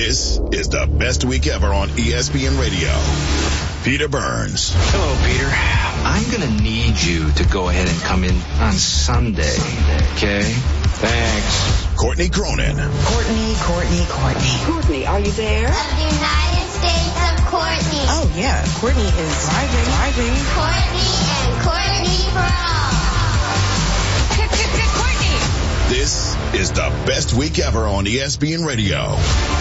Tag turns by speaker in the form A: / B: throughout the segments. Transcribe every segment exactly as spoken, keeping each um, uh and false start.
A: This is the best week ever on E S P N Radio. Peter Burns.
B: Hello, Peter. I'm going to need you to go ahead and come in on Sunday, okay? Thanks.
A: Courtney Cronin.
C: Courtney, Courtney, Courtney.
D: Courtney, are you there?
E: Of the United States of Courtney.
C: Oh, yeah. Courtney is driving. Driving.
E: Courtney and Courtney for all.
D: Courtney.
A: This is the best week ever on E S P N Radio.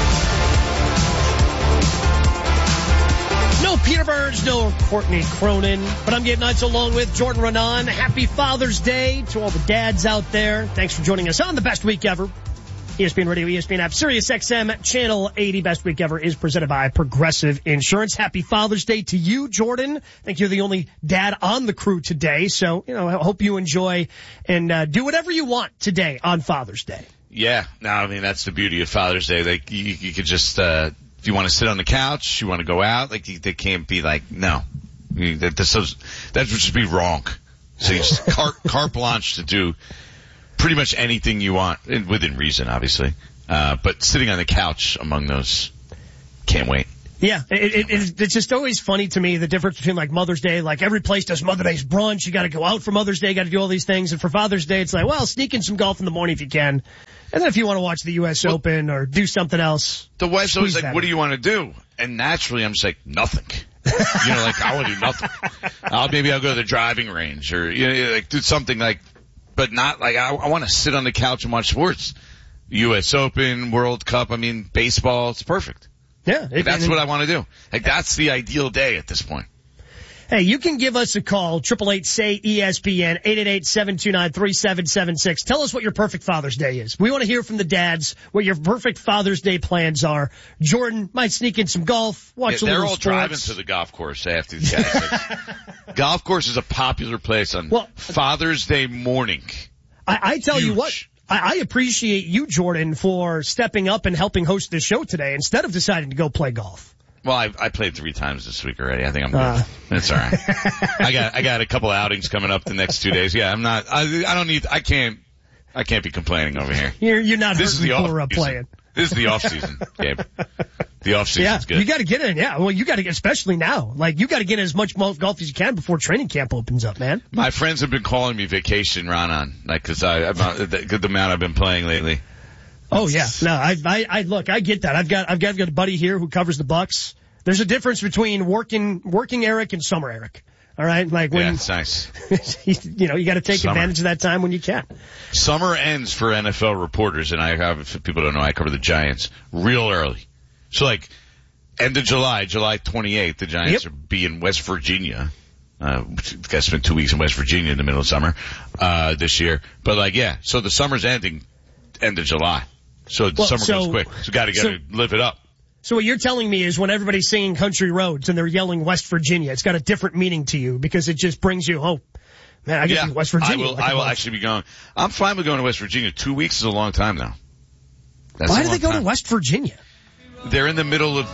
F: No Peter Burns, no Courtney Cronin, but I'm getting nuts along with Jordan Renan. Happy Father's Day to all the dads out there. Thanks for joining us on the best week ever. E S P N Radio, E S P N app, Sirius X M, Channel eighty. Best week ever is presented by Progressive Insurance. Happy Father's Day to you, Jordan. I think you're the only dad on the crew today, so you know I hope you enjoy and uh, do whatever you want today on Father's Day.
G: Yeah, no, I mean that's the beauty of Father's Day. Like you, you could just. Uh, If you want to sit on the couch, you want to go out, like they can't be like, no, I mean, that, that, that would just be wrong. So you just carte, carte blanche to do pretty much anything you want, within reason, obviously. Uh, but sitting on the couch among those, can't wait.
F: Yeah, it, it, it, it's just always funny to me, the difference between like Mother's Day, like every place does Mother's Day's brunch, you gotta go out for Mother's Day, gotta do all these things, and for Father's Day, it's like, well, sneak in some golf in the morning if you can. And then if you want to watch the U S well, Open or do something else.
G: The wife's always like, what do you want to do? And naturally, I'm just like, nothing. You know, like, I want to do nothing. I'll, maybe I'll go to the driving range or, you know, like, do something like, but not like, I, I want to sit on the couch and watch sports. U S Open, World Cup, I mean, baseball, it's perfect.
F: Yeah.
G: It, that's what I want to do. Like, that's the ideal day at this point.
F: Hey, you can give us a call, eight eight eight, S A Y, E S P N, eight eight eight, seven two nine, three seven seven six. Tell us what your perfect Father's Day is. We want to hear from the dads what your perfect Father's Day plans are. Jordan might sneak in some golf, watch
G: yeah,
F: a little
G: They're all
F: sports.
G: driving to the golf course after the guys. Golf course is a popular place on well, Father's Day morning.
F: I, I tell
G: Huge.
F: you what. I, I appreciate you, Jordan, for stepping up and helping host this show today instead of deciding to go play golf.
G: Well, I, I played three times this week already. I think I'm good.
F: Uh,
G: That's all right. I got I got a couple outings coming up the next two days. Yeah, I'm not. I, I don't need. I can't. I can't be complaining over here.
F: You're you're not
G: this is the
F: hurting
G: off
F: for uh, playing.
G: This is the off season, Gabe. The off season's
F: yeah,
G: good.
F: You got to get in. Yeah, well, you got to get, especially now. Like you got to get in as much golf as you can before training camp opens up, man.
G: My friends have been calling me Vacation Ron on, like, because I about the, the amount I've been playing lately.
F: Oh yeah, no, I I, I look, I get that. I've got I've got, I've got a buddy here who covers the Bucks. There's a difference between working, working Eric and summer Eric. All right. Like when,
G: yeah, it's nice.
F: you know, you got to take
G: summer.
F: advantage of that time when you can.
G: Summer ends for N F L reporters, and I have, if people don't know, I cover the Giants real early. So like, end of July, July twenty-eighth, the Giants yep. are be in West Virginia. Uh, I spent two weeks in West Virginia in the middle of summer, uh, this year. But like, yeah, so the summer's ending end of July. So the
F: well,
G: summer
F: so,
G: goes quick. So gotta, gotta so, live it up.
F: So what you're telling me is when everybody's singing Country Roads and they're yelling West Virginia, it's got a different meaning to you because it just brings you, oh, man, I get
G: yeah,
F: to West Virginia.
G: I will,
F: like
G: I will actually be going. I'm fine with going to West Virginia. Two weeks is a long time now. That's
F: Why do they go
G: time.
F: to West Virginia?
G: They're in the middle of...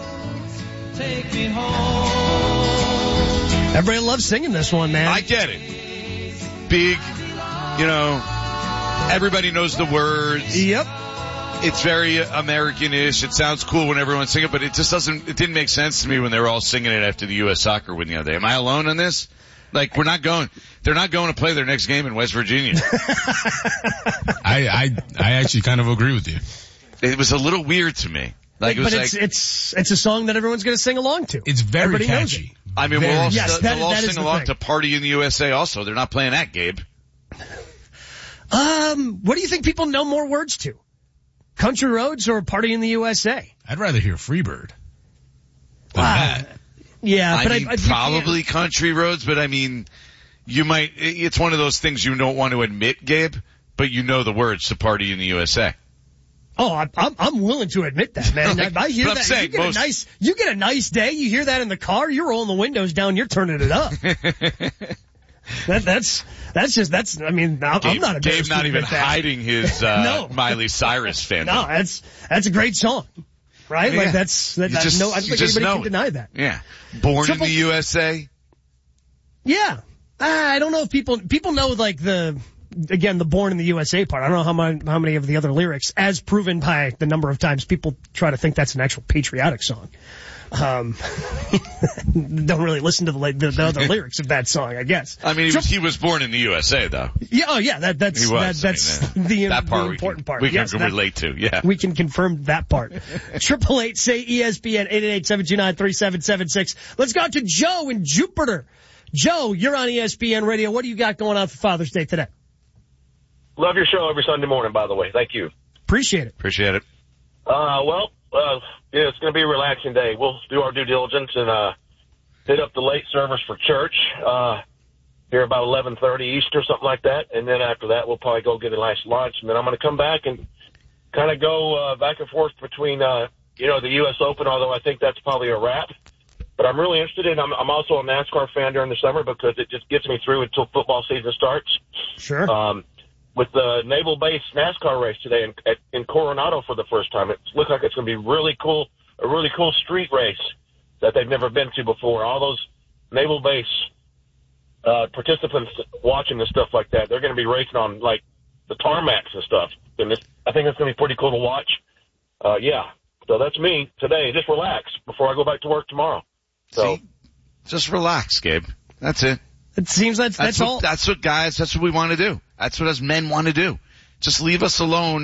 F: Take me home. Everybody loves singing this one, man.
G: I get it. Big, you know, everybody knows the words.
F: Yep.
G: It's very American-ish. It sounds cool when everyone's singing, but it just doesn't, it didn't make sense to me when they were all singing it after the U S soccer win the other day. Am I alone on this? Like, we're not going, they're not going to play their next game in West Virginia.
H: I, I, I actually kind of agree with you.
G: It was a little weird to me. Like, it was
F: but
G: like,
F: it's, it's, it's a song that everyone's going to sing along to.
H: It's very
F: Everybody
H: catchy.
G: I mean,
H: very
G: we'll all,
F: yes,
G: they'll
F: that,
G: all
F: that
G: sing along to Party in the U S A also. They're not playing that, Gabe.
F: Um, what do you think people know more words to? Country Roads or Party in the U S A?
H: I'd rather hear Freebird than
F: wow.
H: that.
F: Yeah,
G: I
F: but
G: mean,
F: I, I
G: probably Country Roads, but I mean, you might, it's one of those things you don't want to admit, Gabe, but you know the words to Party in the U S A.
F: Oh, I'm, I'm, I'm willing to admit that, man.
G: like,
F: I hear
G: that.
F: Saying, you, get most... a nice, you get a nice day, you hear that in the car, you're rolling the windows down, you're turning it up. that, that's, that's just, that's, I mean, I'm,
G: Gabe,
F: I'm not a
G: Gabe not even hiding his, uh,
F: no.
G: Miley Cyrus fandom.
F: No, that's, that's a great song. Right?
G: Yeah.
F: Like that's, that,
G: just,
F: no, I don't think anybody can deny that.
G: Yeah. Born Triple, in the U S A?
F: Yeah. Uh, I don't know if people, people know like the, again, the Born in the U S A part. I don't know how many, how many of the other lyrics, as proven by the number of times people try to think that's an actual patriotic song. Um, don't really listen to the, the, the other lyrics of that song, I guess.
G: I mean, he was, he was born in the U S A, though.
F: Yeah, oh yeah, that, that's,
G: He was.
F: that, that's
G: I mean,
F: the,
G: that part
F: the
G: we
F: important
G: can,
F: part.
G: We can
F: yes, that,
G: relate to, yeah.
F: We can confirm that part. Triple eight say E S P N eight eight eight, seven two nine, three seven seven six. Let's go to Joe in Jupiter. Joe, you're on E S P N Radio. What do you got going on for Father's Day today?
D: Love your show every Sunday morning, by the way. Thank you.
F: Appreciate it.
G: Appreciate it.
D: Uh, well, uh, yeah, it's going to be a relaxing day. We'll do our due diligence and, uh, hit up the late service for church, uh, here about eleven thirty Easter, something like that. And then after that, we'll probably go get a nice lunch. And then I'm going to come back and kind of go, uh, back and forth between, uh, you know, the U S Open, although I think that's probably a wrap. But I'm really interested in, I'm, I'm also a NASCAR fan during the summer because it just gets me through until football season starts.
F: Sure.
D: Um, with the Naval Base NASCAR race today in, at, in Coronado for the first time, it looks like it's going to be really cool, a really cool street race that they've never been to before. All those Naval Base uh, participants watching and stuff like that, they're going to be racing on, like, the tarmacs and stuff. And this, I think it's going to be pretty cool to watch. Uh, yeah. So that's me today. Just relax before I go back to work tomorrow. So
G: See? Just relax, Gabe. That's it.
F: It seems that's, that's,
G: That's what,
F: all.
G: that's what guys, that's what we want to do. That's what us men want to do. Just leave us alone